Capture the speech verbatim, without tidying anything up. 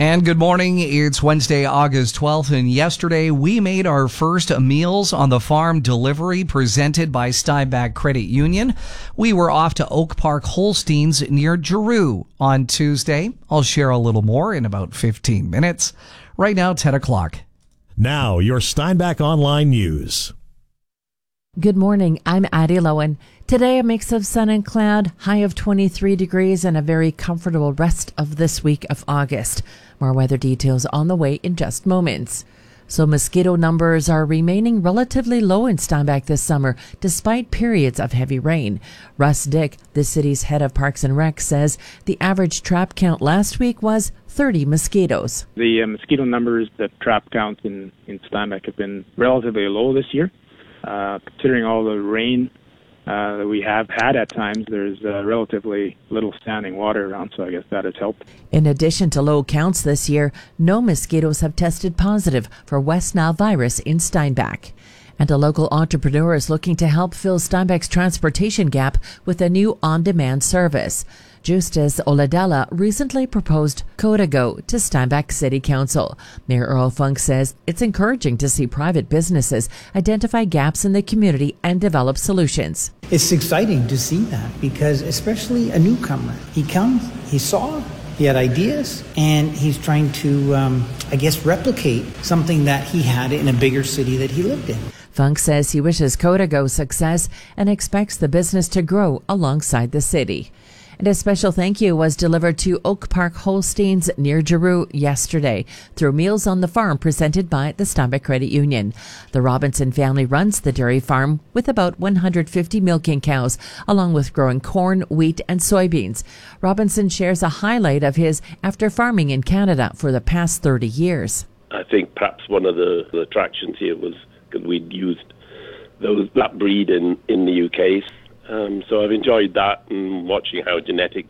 And good morning. It's Wednesday, August twelfth, and yesterday we made our first Meals on the Farm delivery presented by Steinbach Credit Union. We were off to Oak Park Holsteins near Giroux on Tuesday. I'll share a little more in about fifteen minutes. Right now, ten o'clock. Now, your Steinbach Online News. Good morning. I'm Addie Lowen. Today, a mix of sun and cloud, high of twenty-three degrees, and a very comfortable rest of this week of August. More weather details on the way in just moments. So mosquito numbers are remaining relatively low in Steinbach this summer, despite periods of heavy rain. Russ Dick, the city's head of Parks and Rec, says the average trap count last week was thirty mosquitoes. The uh, mosquito numbers, the trap counts in, in Steinbach have been relatively low this year. Uh, considering all the rain uh, that we have had at times, there's uh, relatively little standing water around, so I guess that has helped. In addition to low counts this year, no mosquitoes have tested positive for West Nile virus in Steinbach. And a local entrepreneur is looking to help fill Steinbach's transportation gap with a new on-demand service. Justus Oladella recently proposed Codago to Steinbach City Council. Mayor Earl Funk says it's encouraging to see private businesses identify gaps in the community and develop solutions. It's exciting to see that because especially a newcomer, he comes, he saw, he had ideas, and he's trying to, um, I guess, replicate something that he had in a bigger city that he lived in. Funk says he wishes Codago success and expects the business to grow alongside the city. And a special thank you was delivered to Oak Park Holsteins near Giroux yesterday through Meals on the Farm presented by the Steinbach Credit Union. The Robinson family runs the dairy farm with about one hundred fifty milking cows, along with growing corn, wheat, and soybeans. Robinson shares a highlight of his after farming in Canada for the past thirty years. I think perhaps one of the, the attractions here was because we'd used those that breed in, in the U K. Um, so I've enjoyed that and watching how genetics